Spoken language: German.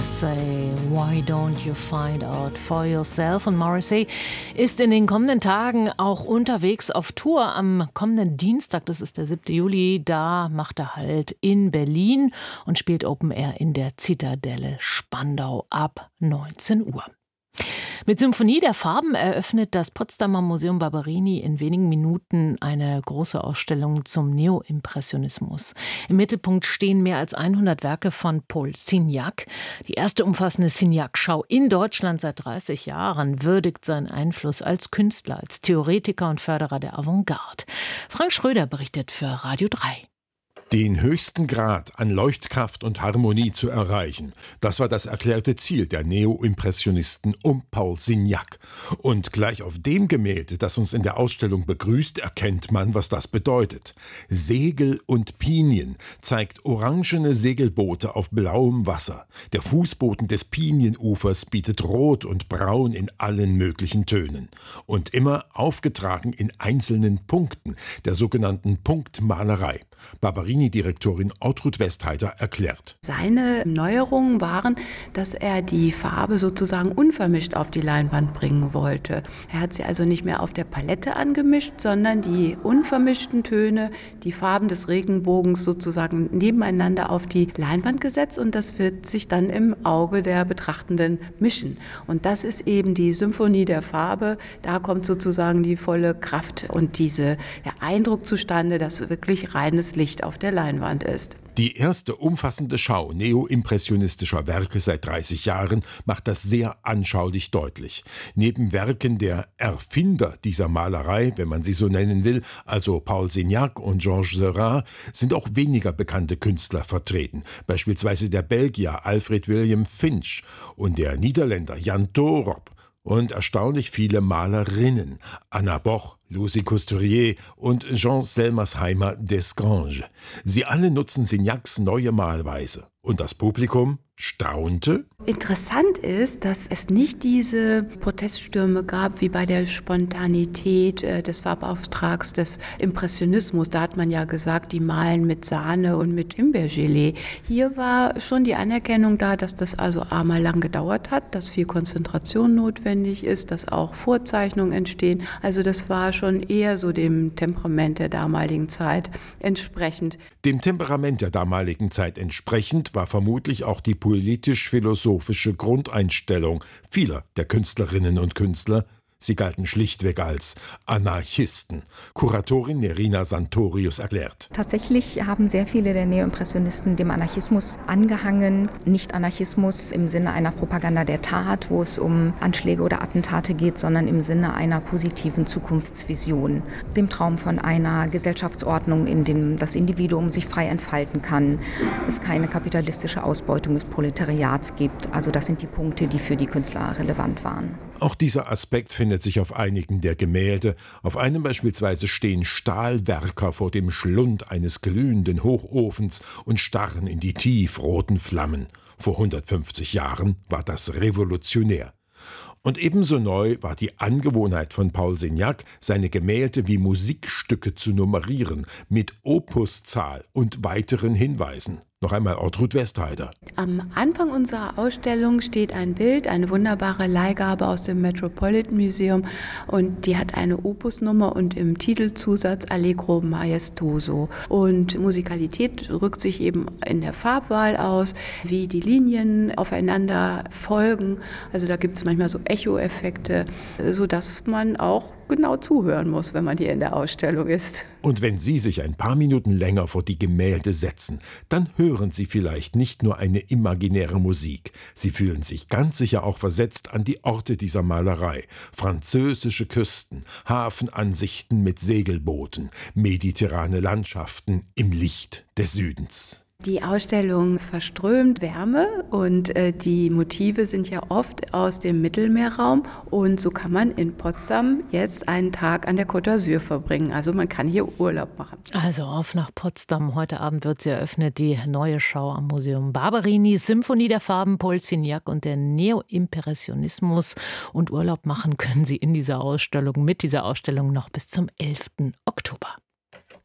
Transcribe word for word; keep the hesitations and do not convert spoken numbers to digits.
Morrissey, Why Don't You Find Out For Yourself? Und Morrissey ist in den kommenden Tagen auch unterwegs auf Tour. Am kommenden Dienstag, das ist der siebte Juli, da macht er Halt in Berlin und spielt Open Air in der Zitadelle Spandau ab neunzehn Uhr. Mit Symphonie der Farben eröffnet das Potsdamer Museum Barberini in wenigen Minuten eine große Ausstellung zum Neoimpressionismus. Im Mittelpunkt stehen mehr als hundert Werke von Paul Signac. Die erste umfassende Signac-Schau in Deutschland seit dreißig Jahren würdigt seinen Einfluss als Künstler, als Theoretiker und Förderer der Avantgarde. Frank Schröder berichtet für Radio drei. Den höchsten Grad an Leuchtkraft und Harmonie zu erreichen, das war das erklärte Ziel der Neoimpressionisten um Paul Signac. Und gleich auf dem Gemälde, das uns in der Ausstellung begrüßt, erkennt man, was das bedeutet. Segel und Pinien zeigt orangene Segelboote auf blauem Wasser. Der Fußboden des Pinienufers bietet Rot und Braun in allen möglichen Tönen. Und immer aufgetragen in einzelnen Punkten, der sogenannten Punktmalerei. Barberini-Direktorin Ortrud Westheiter erklärt. Seine Neuerungen waren, dass er die Farbe sozusagen unvermischt auf die Leinwand bringen wollte. Er hat sie also nicht mehr auf der Palette angemischt, sondern die unvermischten Töne, die Farben des Regenbogens sozusagen nebeneinander auf die Leinwand gesetzt und das wird sich dann im Auge der Betrachtenden mischen. Und das ist eben die Symphonie der Farbe. Da kommt sozusagen die volle Kraft und dieser der Eindruck zustande, dass wirklich reines Licht auf der Leinwand ist. Die erste umfassende Schau neoimpressionistischer Werke seit dreißig Jahren macht das sehr anschaulich deutlich. Neben Werken der Erfinder dieser Malerei, wenn man sie so nennen will, also Paul Signac und Georges Seurat, sind auch weniger bekannte Künstler vertreten. Beispielsweise der Belgier Alfred William Finch und der Niederländer Jan Toorop. Und erstaunlich viele Malerinnen, Anna Boch, Lucie Couturier und Jean Selmersheimer Desgrange. Sie alle nutzen Signacs neue Malweise. Und das Publikum staunte? Interessant ist, dass es nicht diese Proteststürme gab wie bei der Spontanität äh, des Farbauftrags des Impressionismus. Da hat man ja gesagt, die malen mit Sahne und mit Himbeergelee. Hier war schon die Anerkennung da, dass das also einmal lang gedauert hat, dass viel Konzentration notwendig ist, dass auch Vorzeichnungen entstehen. Also das war schon eher so dem Temperament der damaligen Zeit entsprechend. Dem Temperament der damaligen Zeit entsprechend war vermutlich auch die politisch-philosophische Grundeinstellung vieler der Künstlerinnen und Künstler. Sie galten schlichtweg als Anarchisten. Kuratorin Nerina Santorius erklärt. Tatsächlich haben sehr viele der Neoimpressionisten dem Anarchismus angehangen. Nicht Anarchismus im Sinne einer Propaganda der Tat, wo es um Anschläge oder Attentate geht, sondern im Sinne einer positiven Zukunftsvision. Dem Traum von einer Gesellschaftsordnung, in dem das Individuum sich frei entfalten kann, es keine kapitalistische Ausbeutung des Proletariats gibt. Also das sind die Punkte, die für die Künstler relevant waren. Auch dieser Aspekt findet sich auf einigen der Gemälde. Auf einem beispielsweise stehen Stahlwerker vor dem Schlund eines glühenden Hochofens und starren in die tiefroten Flammen. Vor hundertfünfzig Jahren war das revolutionär. Und ebenso neu war die Angewohnheit von Paul Signac, seine Gemälde wie Musikstücke zu nummerieren, mit Opuszahl und weiteren Hinweisen. Noch einmal Ortrud Westheiter. Am Anfang unserer Ausstellung steht ein Bild, eine wunderbare Leihgabe aus dem Metropolitan Museum und die hat eine Opusnummer und im Titelzusatz Allegro Maestoso. Und Musikalität drückt sich eben in der Farbwahl aus, wie die Linien aufeinander folgen. Also da gibt es manchmal so Echo-Effekte, sodass man auch genau zuhören muss, wenn man hier in der Ausstellung ist. Und wenn Sie sich ein paar Minuten länger vor die Gemälde setzen, dann hören Sie vielleicht nicht nur eine imaginäre Musik. Sie fühlen sich ganz sicher auch versetzt an die Orte dieser Malerei. Französische Küsten, Hafenansichten mit Segelbooten, mediterrane Landschaften im Licht des Südens. Die Ausstellung verströmt Wärme und äh, die Motive sind ja oft aus dem Mittelmeerraum und so kann man in Potsdam jetzt einen Tag an der Côte d'Azur verbringen. Also man kann hier Urlaub machen. Also auf nach Potsdam. Heute Abend wird sie eröffnet, die neue Schau am Museum Barberini. Symphonie der Farben, Paul Signac und der Neoimpressionismus. Und Urlaub machen können Sie in dieser Ausstellung, mit dieser Ausstellung noch bis zum elften Oktober.